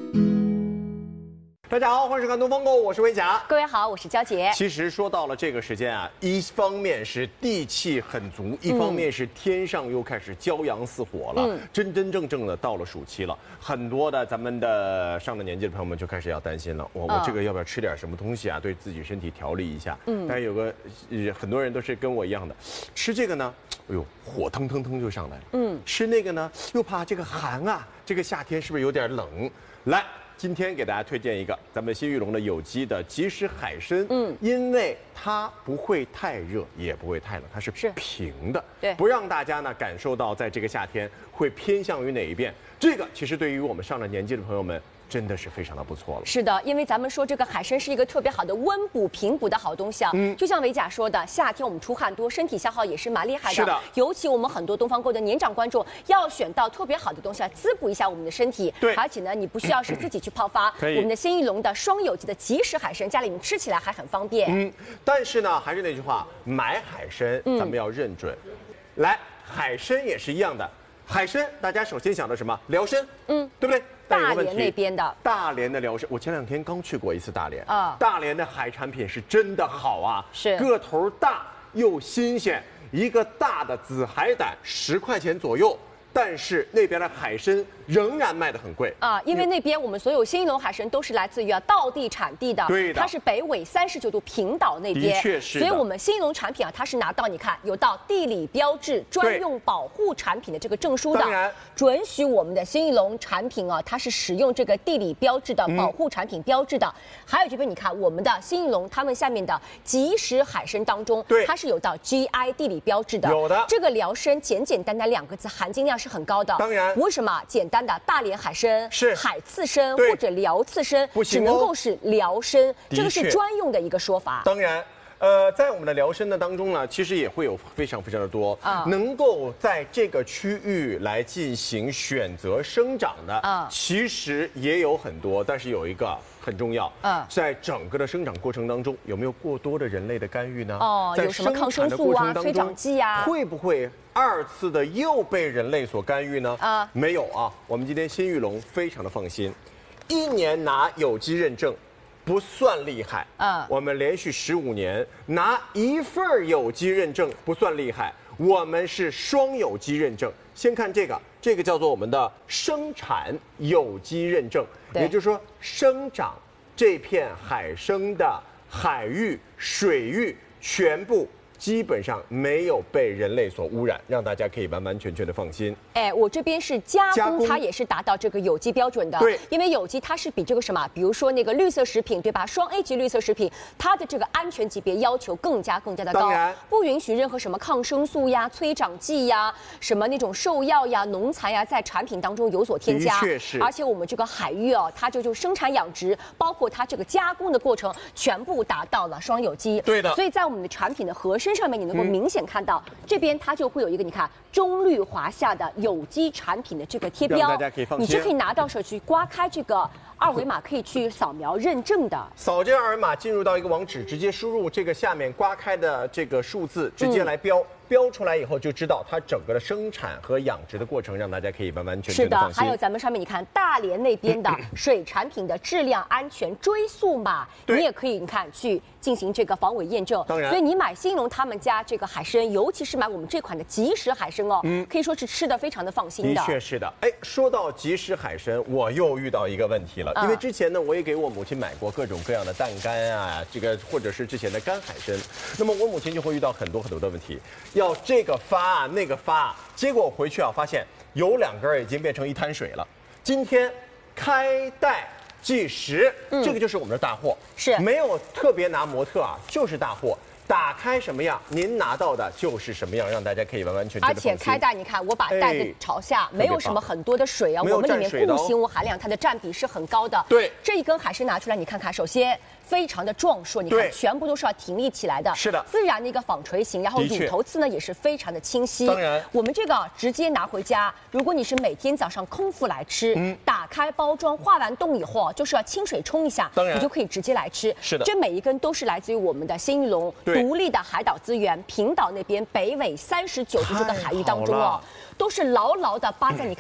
大家好，欢迎收看《东方购》，我是维甲。 各位好，我是娇姐。 其实说到了这个时间啊，一方面是地气很足，一方面是天上又开始骄阳似火了，真正的到了暑期了。很多的咱们的上了年纪的朋友们就开始要担心了，我这个要不要吃点什么东西啊，对自己身体调理一下。但是有个很多人都是跟我一样的，吃这个呢，哎呦，火腾腾就上来了。吃那个呢，又怕这个寒啊，这个夏天是不是有点冷？来。今天给大家推荐一个咱们新玉龙的有机的即食海参，因为它不会太热，也不会太冷，它是平的， 对， 不让大家呢感受到在这个夏天会偏向于哪一边。这个其实对于我们上了年纪的朋友们。真的是非常的不错了。 是的，因为咱们说这个海参是一个特别好的温补平补的好东西啊。就像维甲说的，夏天我们出汗多，身体消耗也是蛮厉害的。 是的， 尤其我们很多东方购的年长观众要选到特别好的东西来滋补一下我们的身体。 对， 而且呢，你不需要是自己去泡发，我们的新玉龙的双有机的即食海参，家里面吃起来还很方便。 但是呢，还是那句话，买海参咱们要认准。来，海参也是一样的。海参，大家首先想到什么？辽参，对不对？ 大连那边的大连的辽参，我前2天刚去过一次大连啊。大连的海产品是真的好啊， 是个头大又新鲜，一个大的紫海胆10块钱左右。但是那边的海参仍然卖得很贵啊，因为那边我们所有新玉龙海参都是来自于道地产地的， 对的， 它是北纬39度平岛那边， 的确是。 所以我们新玉龙产品啊，它是拿到你看有到地理标志专用保护产品的这个证书的， 当然准许我们的新玉龙产品啊，它是使用这个地理标志的保护产品标志的。还有这边你看我们的新玉龙，他们下面的即食海参当中，它是有到 GI 地理标志的， 有的。 这个辽参简单2个字，含金量是很高的。 当然， 为什么简单的大连海参是海刺参或者辽刺参，只能够是辽参，这个是专用的一个说法。 当然。在我们的辽参的当中呢，其实也会有非常的多，能够在这个区域来进行选择生长的，其实也有很多，但是有一个很重要，在整个的生长过程当中，有没有过多的人类的干预呢？ 有什么抗生素啊、催长剂啊， 会不会2次的又被人类所干预呢？没有啊，我们今天新玉龙非常的放心，1年拿有机认证。不算厉害，我们连续15年拿1份有机认证不算厉害，我们是双有机认证。先看这个叫做我们的生产有机认证，也就是说生长这片海参的海域、水域全部基本上没有被人类所污染，让大家可以完全的放心。 我这边是加工，它也是达到这个有机标准的。 对， 因为有机它是比这个什么，比如说那个绿色食品，对吧？双 A 级绿色食品，它的这个安全级别要求更加的高，不允许任何什么抗生素呀、催长剂呀、什么那种兽药呀、农残呀，在产品当中有所添加。 的确是。 而且我们这个海域哦，它就生产养殖，包括它这个加工的过程，全部达到了双有机。 对的。 所以在我们的产品的盒身上面，你能够明显看到，这边它就会有一个你看中绿华夏的有机产品的这个贴标， 大家可以放心， 你就可以拿到手去刮开这个2维码，可以去扫描认证的。 扫这2维码进入到一个网址，直接输入这个下面刮开的这个数字，直接来标。标出来以后就知道它整个的生产和养殖的过程，让大家可以完全的放心。 还有咱们上面你看大连那边的水产品的质量安全追溯码，你也可以你看去进行这个防伪验证。 当然， 所以你买新龙他们家这个海参，尤其是买我们这款的即食海参哦，可以说是吃的非常的放心的。 的确是的。说到即食海参，我又遇到一个问题了，因为之前呢，我也给我母亲买过各种各样的淡干啊，这个或者是之前的干海参，那么我母亲就会遇到很多的问题。要这个发那个发，结果我回去发现有2根已经变成一滩水了。今天开袋计时，这个就是我们的大货， 是没有特别拿模特就是大货。打开什么样，您拿到的就是什么样，让大家可以完全。 而且开袋，你看我把袋子朝下，没有什么很多的水啊，我们里面固形物含量它的占比是很高的。 对， 这一根海参拿出来，你看看，首先非常的壮硕，你看全部都是要挺立起来的， 是的， 自然的一个纺锤形，然后乳头刺呢也是非常的清晰。 当然， 我们这个直接拿回家，如果你是每天早上空腹来吃，打开包装化完冻以后，就是要清水冲一下， 当然你就可以直接来吃。 是的， 这每一根都是来自于我们的新玉龙独立的海岛资源，平岛那边北纬39度这个海域当中哦，都是牢牢的扒在你看。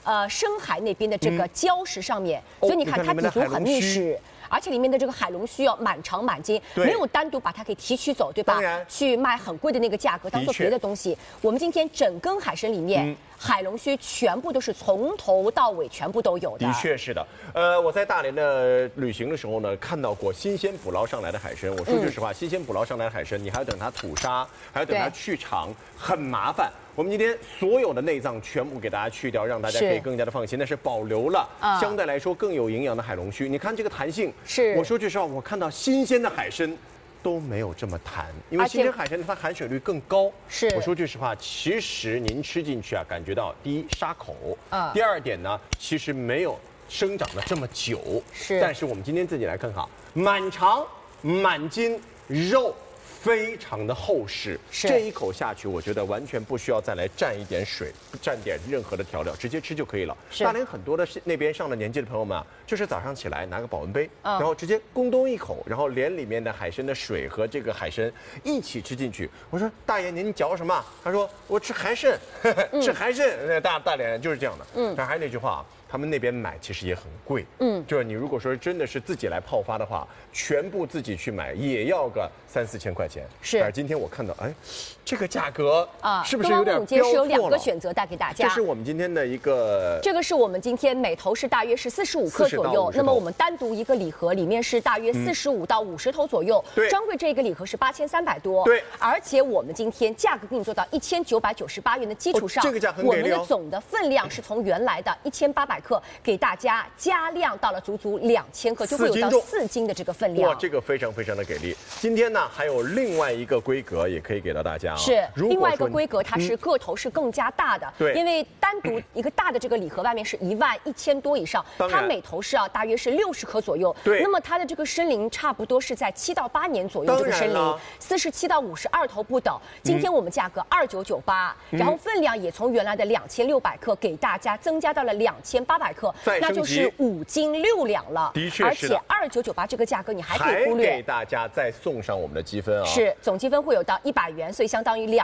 深海那边的这个礁石上面，所以你看它底足很密实。而且里面的这个海龙须满长满金，没有单独把它给提取走，对吧？去卖很贵的那个价格当做别的东西。我们今天整根海参里面，海龙须全部都是从头到尾全部都有的。 的确是的。我在大连的旅行的时候呢，看到过新鲜捕捞上来的海参。我说句实话，新鲜捕捞上来的海参，你还要等它吐沙，还要等它去肠，很麻烦。我们今天所有的内脏全部给大家去掉，让大家可以更加的放心。但是保留了相对来说更有营养的海龙须。你看这个弹性， 是我说句实话，我看到新鲜的海参都没有这么弹，因为新鲜海参它含水率更高。 是我说句实话，其实您吃进去啊，感觉到第一沙口，第二点呢，其实没有生长的这么久。 是， 但是我们今天自己来看哈，满肠满筋肉。非常的厚实，这一口下去，我觉得完全不需要再来蘸一点水，蘸点任何的调料，直接吃就可以了。大连很多的那边上了年纪的朋友们啊，就是早上起来拿个保温杯，然后直接咕咚一口，然后连里面的海参的水和这个海参一起吃进去。我说大爷您嚼什么？他说我吃海参，吃海参。大连人就是这样的。但还是那句话啊。他们那边买其实也很贵，就是你如果说真的是自己来泡发的话，全部自己去买也要个3、4千块钱。 是， 而今天我看到，哎，这个价格啊，是不是有点标错了？ 是有2个选择带给大家。 这是我们今天的一个， 这个是我们今天每头是大约是45克左右，那么我们单独一个礼盒里面是大约45到50头左右。 对， 专柜这一个礼盒是8300多。 对， 而且我们今天价格给你做到1998元的基础上， 这个价很我们的总的分量是从原来的1800克给大家加量到了足足2000克，就会有到4斤的这个分量。 哇，这个非常非常的给力。今天呢，还有另外一个规格也可以给到大家啊。 是，另外一个规格它是个头是更加大的。 对， 因为单独一个大的这个礼盒外面是11000多以上，它每头是大约是60克左右。 对， 那么它的这个参龄差不多是在7到8年左右，这个参龄47到52头不等。今天我们价格2998，然后分量也从原来的2600克给大家增加到了2800克。那就是5斤6两了， 的确而且2998这个价格你还可以忽略， 还给大家再送上我们的积分啊， 是总积分会有到100元，所以相当于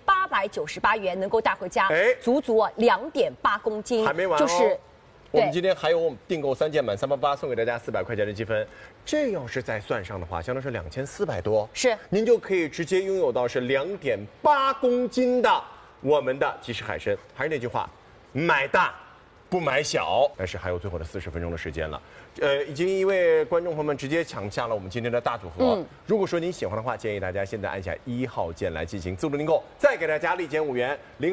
2898元能够带回家，足足2.8公斤， 还没完哦， 就是我们今天还有我们订购3件满388送给大家400块钱的积分，这要是再算上的话，相当是2400多， 是您就可以直接拥有到是2.8公斤的我们的即食海参。还是那句话，买大不买小，但是还有最后的40分钟的时间了，已经一位观众朋友们直接抢下了我们今天的大组合。如果说您喜欢的话，建议大家现在按下1号键来进行自助订购，再给大家立减5元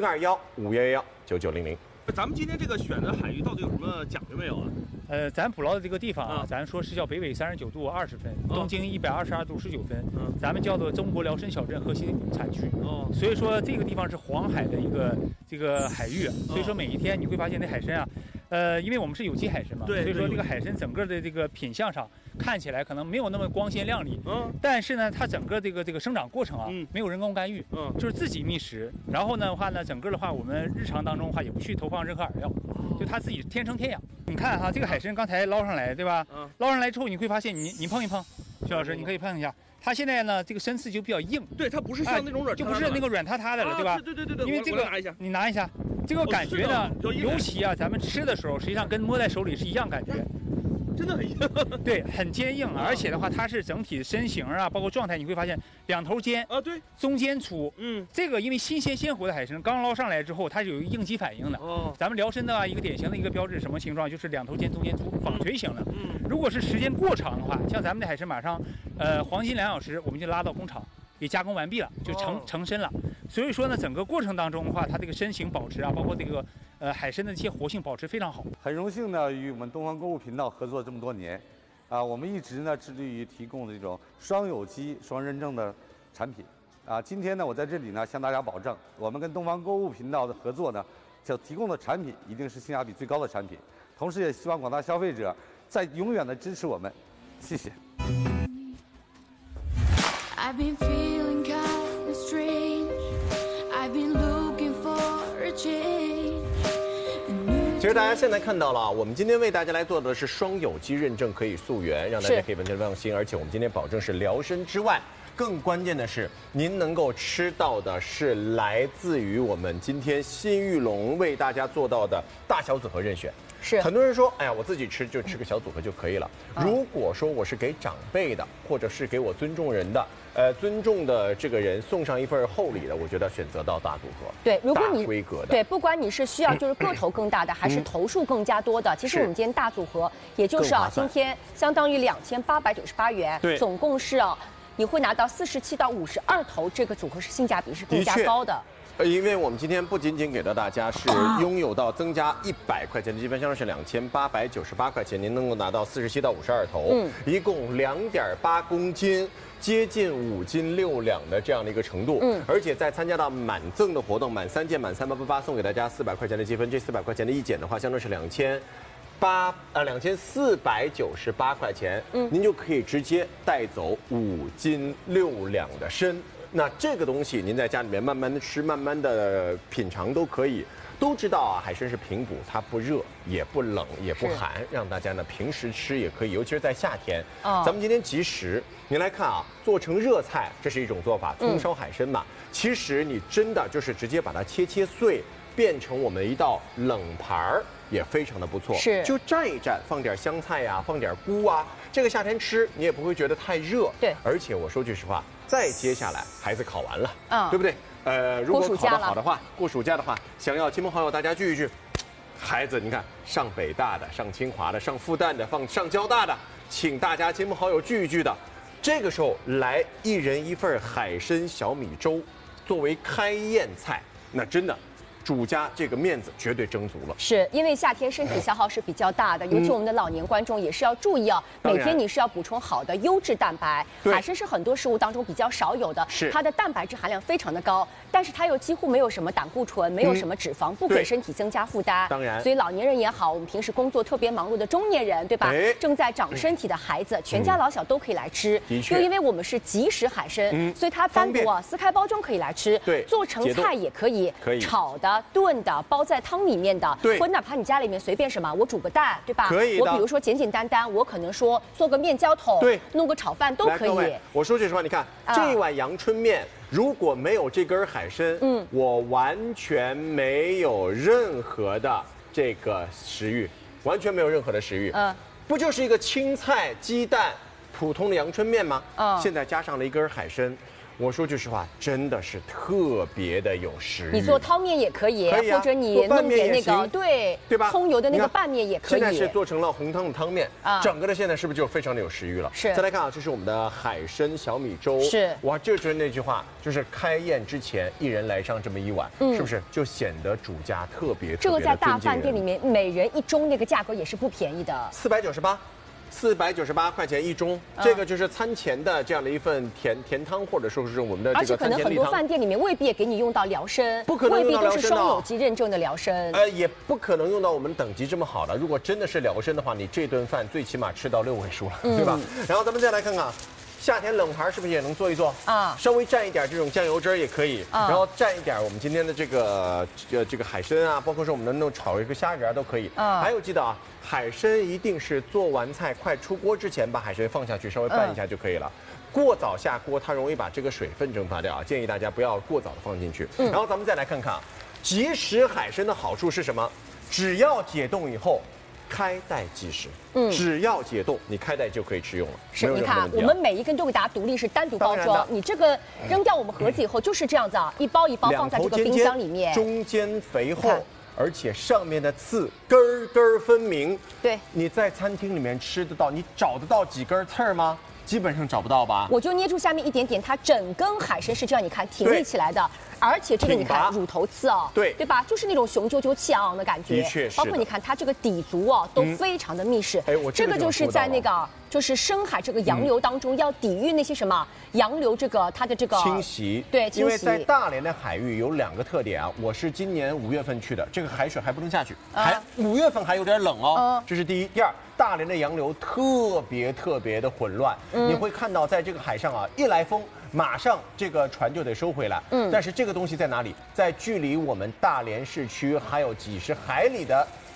，021-5111-9900。 咱们今天这个选的海域到底有什么讲究没有啊？ 咱捕捞的这个地方啊，咱说是叫北纬39度20分，东经122度19分，咱们叫做中国辽参小镇核心产区。所以说这个地方是黄海的一个这个海域，所以说每一天你会发现那海参啊，因为我们是有机海参嘛，所以说这个海参整个的这个品相上看起来可能没有那么光鲜亮丽，但是呢，它整个这个生长过程啊，没有人工干预，就是自己觅食，然后呢的话呢，整个的话我们日常当中的话也不去投放任何饵料，就它自己天生天养。你看哈，这个海参刚才捞上来，对吧？捞上来之后你会发现，你碰一碰，徐老师你可以碰一下。它现在呢，这个参刺就比较硬， 对，它不是像那种软， 就不是那个软塌塌的了，对吧？ 对， 因为这个你拿一下，这个感觉呢，尤其啊，咱们吃的时候，实际上跟摸在手里是一样感觉。 真的很硬， 对，很坚硬，而且的话，它是整体的身形啊，包括状态，你会发现两头尖啊，对， 中间粗，这个因为新鲜鲜活的海参刚捞上来之后，它是有一个应激反应的。咱们辽参的一个典型的一个标志什么形状？就是两头尖，中间粗，纺锤形的。如果是时间过长的话，像咱们的海参马上，黄金2小时我们就拉到工厂。也加工完毕了，就成参了。所以说呢，整个过程当中的话，它这个身形保持啊，包括这个海参的一些活性保持非常好。 很荣幸呢，与我们东方购物频道合作这么多年，我们一直呢致力于提供这种双有机、双认证的产品。今天呢，我在这里呢向大家保证，我们跟东方购物频道的合作呢，就提供的产品一定是性价比最高的产品。同时也希望广大消费者在永远的支持我们，谢谢。I've been feeling kind of strange. I've been looking for a change. 其实大家现在看到了，我们今天为大家来做的是双有机认证，可以溯源，让大家可以完全放心。而且我们今天保证是辽参之外， 更关键的是，您能够吃到的是来自于我们今天新玉龙为大家做到的大小组合任选。 是很多人说，哎呀，我自己吃就吃个小组合就可以了。如果说我是给长辈的，或者是给我尊重人的，尊重的这个人送上一份厚礼的，我觉得选择到大组合。 对，如果你大规格的， 对，不管你是需要就是个头更大的，还是头数更加多的，其实我们今天大组合，也就是今天相当于2898元， 对， 总共是你会拿到47到52头，这个组合是性价比是更加高的。 因为我们今天不仅仅给到大家是拥有到增加100块钱的积分，相当是2898块钱，您能够拿到47到52头，一共2.8公斤，接近5斤6两的这样的一个程度，而且在参加到满赠的活动，满3件满3888送给大家400块钱的积分，这400块钱的一减的话，相当是2498块钱，您就可以直接带走5斤6两的参。那这个东西您在家里面慢慢的吃，慢慢的品尝都可以。都知道啊，海参是平补，它不热也不冷也不寒，让大家呢平时吃也可以，尤其是在夏天。咱们今天即食，您来看啊，做成热菜，这是一种做法，葱烧海参嘛。其实你真的就是直接把它切碎，变成我们一道冷盘儿。也非常的不错， 是就蘸一蘸，放点香菜呀，放点菇啊，这个夏天吃你也不会觉得太热， 对。 而且我说句实话，再接下来孩子考完了，对不对？如果考得好的话，过暑假的话，想要亲朋好友大家聚一聚，孩子你看上北大的、上清华的、上复旦的、上交大的，请大家亲朋好友聚一聚的，这个时候来一人一份海参小米粥，作为开宴菜，那真的。主家这个面子绝对争足了， 是因为夏天身体消耗是比较大的，尤其我们的老年观众也是要注意啊，每天你是要补充好的优质蛋白。海参是很多食物当中比较少有的，它的蛋白质含量非常的高，但是它又几乎没有什么胆固醇，没有什么脂肪，不给身体增加负担。 当然， 所以老年人也好，我们平时工作特别忙碌的中年人，对吧？正在长身体的孩子，全家老小都可以来吃。又因为我们是即食海参，所以它单独撕开包装可以来吃，做成菜也可以，炒的、炖的。包在汤里面的，或者哪怕你家里面随便什么，我煮个蛋，对吧？ 可以的。 我比如说简简单单，我可能说做个面浇头，弄个炒饭都可以。 我说句实话，你看这一碗阳春面，如果没有这根海参，我完全没有任何的这个食欲，完全没有任何的食欲。不就是一个青菜、鸡蛋、普通的阳春面吗？现在加上了一根海参。我说句实话，真的是特别的有食欲。 你做汤面也可以，或者你弄点那个对吧？ 葱油的那个拌面也可以。 现在是做成了红汤的汤面，整个的现在是不是就非常的有食欲了？ 是。 再来看啊，这是我们的海参小米粥。 是。 哇，这就是那句话，就是开宴之前一人来上这么一碗，是不是就显得主家特别？ 这个在大饭店里面，每人一盅那个价格也是不便宜的 ，498块钱一盅，这个就是餐前的这样的一份甜汤，或者说是我们的这个餐前例汤。而且可能很多饭店里面未必也给你用到辽参， 不可能用到辽参的， 未必都是双有机认证的辽参。 也不可能用到我们等级这么好的。如果真的是辽参的话，你这顿饭最起码吃到6位数了，对吧？然后咱们再来看看。夏天冷盘是不是也能做一做啊？稍微蘸一点这种酱油汁儿也可以，然后蘸一点我们今天的这个海参啊，包括说我们的那种炒一个虾仁都可以。还有记得啊，海参一定是做完菜快出锅之前把海参放下去，稍微拌一下就可以了。过早下锅它容易把这个水分蒸发掉啊，建议大家不要过早的放进去。然后咱们再来看看啊，即食海参的好处是什么？只要解冻以后。开袋即食，只要解冻，你开袋就可以吃用了。 是，你看，我们每一根都给大家独立是单独包装，你这个扔掉我们盒子以后就是这样子啊，一包一包放在这个冰箱里面， 中间肥厚，而且上面的刺根儿分明。 对， 你在餐厅里面吃得到，你找得到几根刺儿吗？基本上找不到吧。 我就捏住下面一点点，它整根海参是这样，你看挺立起来的。而且这个你看乳头刺哦，对吧？就是那种雄赳赳气昂昂的感觉。 的确是。 包括你看它这个底足哦，都非常的密实。这个就是在那个就是深海这个洋流当中要抵御那些什么洋流它的这个侵袭。 对，侵袭。 因为在大连的海域有2个特点啊。我是今年5月份去的，这个海水还不能下去，5月份还有点冷哦。这是第一。第二，大连的洋流特别的混乱，你会看到在这个海上啊，一来风。马上这个船就得收回来，但是这个东西在哪里？在距离我们大连市区还有几十海里的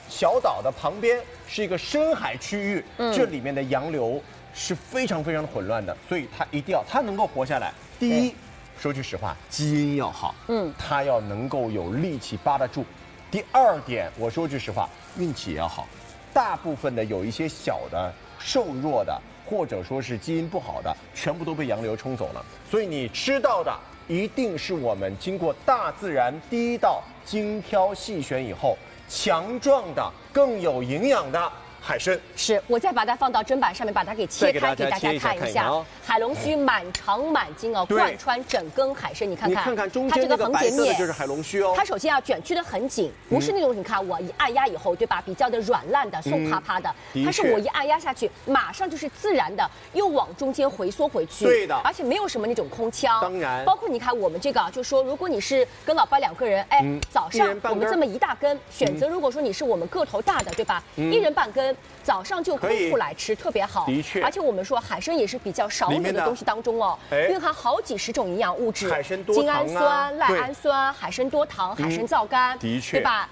小岛的旁边是一个深海区域，这里面的洋流是非常非常的混乱的，所以它一定要它能够活下来。第一，说句实话，基因要好，它要能够有力气扒得住。第二点，我说句实话，运气也要好。大部分的有一些小的瘦弱的，或者说是基因不好的，全部都被洋流冲走了。所以你吃到的一定是我们经过大自然第一道精挑细选以后强壮的、更有营养的海参。 是，我再把它放到砧板上面，把它给切开，给大家看一下。海龙须满长满筋哦，贯穿整根海参，你看看， 你看看中间这个白色的就是海龙须哦。 它首先啊卷曲的很紧，不是那种你看我一按压以后，对吧？比较的软烂的、松趴趴的，它是我一按压下去，马上就是自然的又往中间回缩回去。 对的， 而且没有什么那种空腔。 当然， 包括你看我们这个，就说如果你是跟老爸2个人，哎，早上我们这么一大根，选择如果说你是我们个头大的，对吧？1人半根，早上就空腹来吃，特别好。 的确， 而且我们说海参也是比较少有的东西当中哦，蕴含好几十种营养物质， 海参多糖啊、 精氨酸、赖氨酸、海参多糖、海参皂苷， 的确， 对吧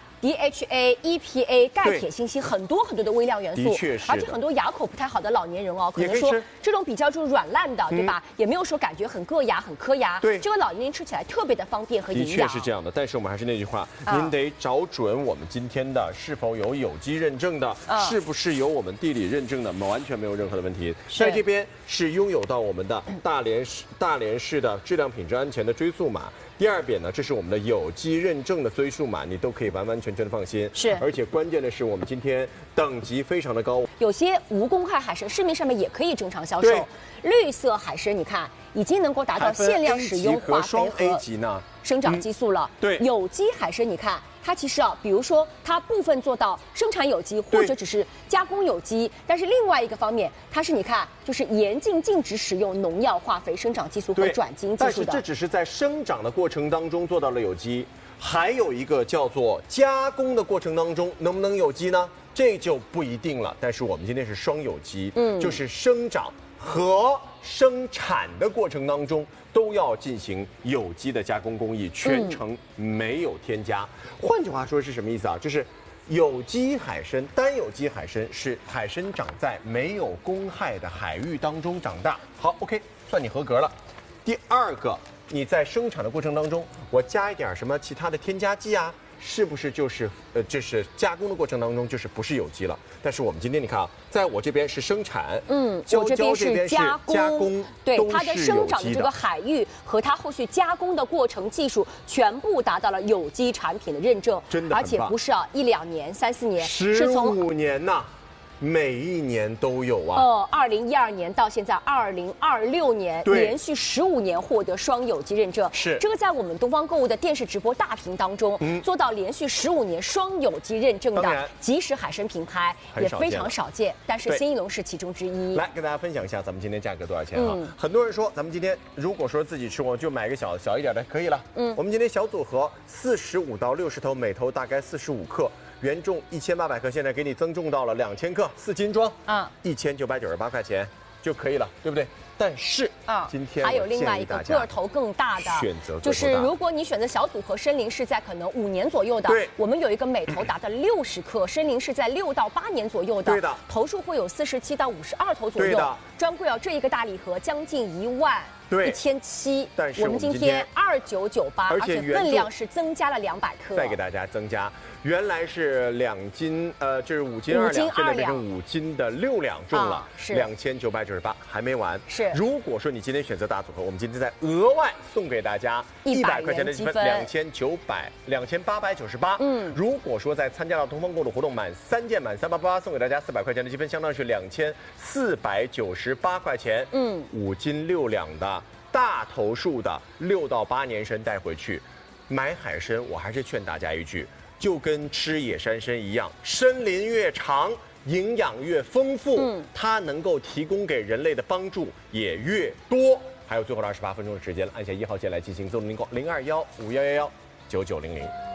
？DHA、EPA、钙、铁、锌、硒，很多很多的微量元素， 的确是。 而且很多牙口不太好的老年人哦，可能说这种比较就是软烂的，对吧？也没有说感觉很硌牙、很磕牙。 对， 这个老年人吃起来特别的方便和营养。 的确是这样的，但是我们还是那句话，您得找准我们今天的是否有有机认证的，是不是有我们地理认证的，完全没有任何的问题。在这边是拥有到我们的大连市的质量品质安全的追溯码。第二点呢，这是我们的有机认证的追溯码，你都可以完完全全的放心。 是， 而且关键的是，我们今天等级非常的高。有些无公害海参，市面上面也可以正常销售。绿色海参，你看已经能够达到限量使用化肥和 A 级呢生长激素了。 对， 有机海参，你看它其实啊，比如说它部分做到生产有机，或者只是加工有机，但是另外一个方面，它是你看就是严禁禁止使用农药、化肥、生长激素和转基因技术的。 但是这只是在生长的过程当中做到了有机，还有一个叫做加工的过程当中能不能有机呢？这就不一定了。但是我们今天是双有机，就是生长和生产的过程当中都要进行有机的加工工艺，全程没有添加。换句话说是什么意思啊？就是有机海参，单有机海参是海参长在没有公害的海域当中长大。好 ，OK， 算你合格了。第二个，你在生产的过程当中，我加一点什么其他的添加剂啊？是不是就是这是加工的过程当中就是不是有机了？但是我们今天你看啊，在我这边是生产， 我这边是加工，对，它的生长的这个海域和它后续加工的过程技术全部达到了有机产品的认证， 真的而且不是1、2年、3、4年， 是从15年呐。每一年都有啊 ，2012年到现在2026年，连续15年获得双有机认证。 是这个在我们东方购物的电视直播大屏当中，做到连续15年双有机认证的即食海参品牌也非常少见。但是新一龙是其中之一。 来跟大家分享一下，咱们今天价格多少钱啊？很多人说咱们今天如果说自己吃，我就买个小一点的可以了。我们今天小组合45到60头，每头大概45克。原重1800克，现在给你增重到了2000克，4斤装，1998块钱就可以了，对不对？但是今天还有另外一个个头更大的选择， 就是如果你选择小组合参苓是在可能5年左右的， 对， 我们有一个每头达到60克，参苓是在6到8年左右的， 对的， 头数会有47到52头左右，专柜这一个大礼盒将近11700， 但是我们今天2998，而且分量是增加了200克， 再给大家增加。原来是2斤，这是5斤2两，现在变成5斤的6两重了，是2998，还没完。 是， 如果说你今天选择大组合，我们今天再额外送给大家100块钱的积分，2898。如果说在参加到东方购的活动满3件满388，送给大家400块钱的积分，相当于是2498块钱。5斤6两的大头数的6到8年参带回去。买海参，我还是劝大家一句。就跟吃野山参一样，参林越长，营养越丰富，它能够提供给人类的帮助也越多。还有最后的28分钟的时间了，按下1号键来进行自动领购，0215111990。